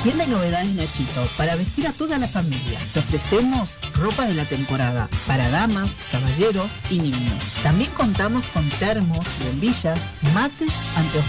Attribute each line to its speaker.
Speaker 1: Tienda y novedades Nachito, para vestir a toda la familia. Te ofrecemos ropa de la temporada, para damas, caballeros y niños. También contamos con termos, bombillas, mates, anteojos